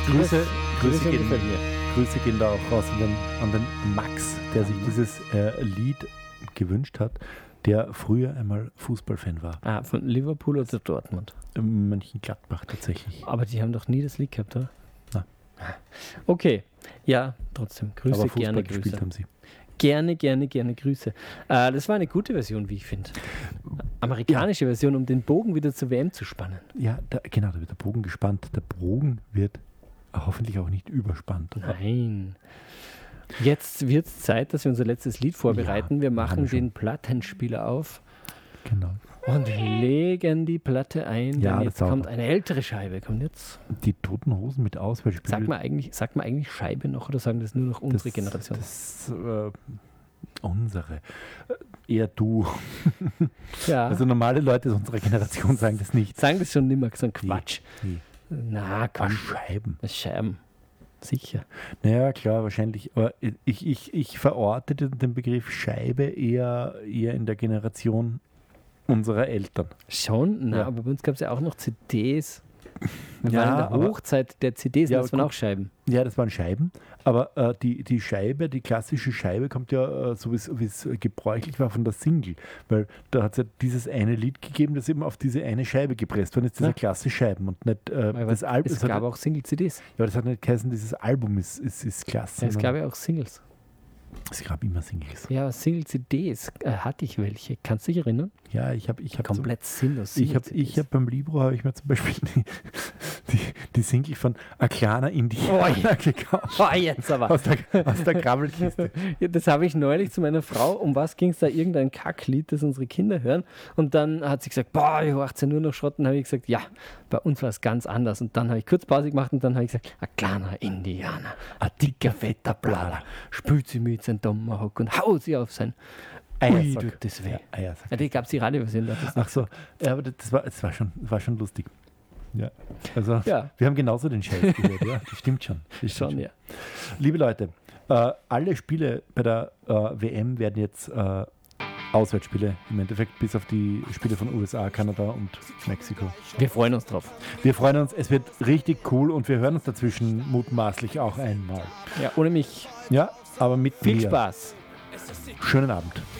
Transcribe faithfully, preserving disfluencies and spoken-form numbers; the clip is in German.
Grüße, Die Grüße, Version gehen, gefällt mir. Grüße gehen da auch raus an den, an den Max, der sich dieses äh, Lied gewünscht hat, der früher einmal Fußballfan war. Ah, von Liverpool oder Dortmund? Mönchengladbach tatsächlich. Aber die haben doch nie das Lied gehabt, oder? Nein. Okay, ja, trotzdem. Grüße, Aber Fußball gerne gespielt Grüße. haben sie. Gerne, gerne, gerne Grüße. Äh, das war eine gute Version, wie ich finde. Amerikanische Version, um den Bogen wieder zur W M zu spannen. Ja, da, genau, da wird der Bogen gespannt. Der Bogen wird hoffentlich auch nicht überspannt. Nein. Jetzt wird es Zeit, dass wir unser letztes Lied vorbereiten. Ja, wir haben machen wir schon. den Plattenspieler auf Genau. und legen die Platte ein. Ja, denn das jetzt sauber. kommt eine ältere Scheibe. Kommt jetzt. Die Toten Hosen mit Auswahlspiel. Sagt man eigentlich, sagt man eigentlich Scheibe noch oder sagen das nur noch unsere Generation? Das, äh, unsere. Äh, eher du. Ja, Also normale Leute aus unserer Generation sagen das nicht. sagen das schon nimmer, so ein Quatsch. Nee. Na, Ah, komm, Scheiben. Scheiben. Sicher. Naja, klar, wahrscheinlich. Aber ich, ich, ich verorte den, den Begriff Scheibe eher, eher in der Generation unserer Eltern. Schon? Na, Ja. aber bei uns gab es ja auch noch C Ds. Wir Ja, waren in der aber- Hochzeit der C Ds, Ja, das waren gut. auch Scheiben. Ja, das waren Scheiben, aber äh, die, die Scheibe, die klassische Scheibe kommt ja, äh, so wie es gebräuchlich war, von der Single, weil da hat es ja dieses eine Lied gegeben, das eben auf diese eine Scheibe gepresst worden ist, diese Ja. klasse Scheiben und nicht äh, Aber das Album. es gab auch Single-C Ds. Ja, das hat nicht geheißen, dieses Album ist, ist, ist klasse. Ja, es gab ja auch Singles. es gab immer Singles. Ja, Single-C Ds äh, hatte ich welche. Kannst du dich erinnern? Ja, ich habe ich hab Komplett sinnlos. Ich habe Single-C Ds. ich hab beim Libro habe ich mir zum Beispiel die, die, die Single von Aklana Indianer Oh, gekauft. Oh, jetzt aber. Aus der, aus der Krabbelkiste. Ja, das habe ich neulich zu meiner Frau. Um was ging es da? Irgendein Kacklied, das unsere Kinder hören. Und dann hat sie gesagt, boah, ich mache ja nur noch Schrott. Und habe ich gesagt, ja, bei uns war es ganz anders. Und dann habe ich kurz Pause gemacht und dann habe ich gesagt, ein kleiner Indianer, ein dicker, fetter Blader, spült sie mit seinem Tomahawk und haut sie auf sein Ui, Eiersack. tut das weh. Ja, Eiersack. Ja, die gab es die Radioversion. das ist Ach so, ja, aber das war, das war, schon, war schon lustig. Ja, also Ja. wir haben genauso den Scheiß gehört, ja, das stimmt schon. Das stimmt Schon, ja. Liebe Leute, äh, alle Spiele bei der äh, W M werden jetzt äh, Auswärtsspiele im Endeffekt, bis auf die Spiele von U S A, Kanada und Mexiko. Wir freuen uns drauf. Wir freuen uns, es wird richtig cool und wir hören uns dazwischen mutmaßlich auch einmal. Ja, ohne mich. Ja, aber mit Viel mir. Spaß. Schönen Abend.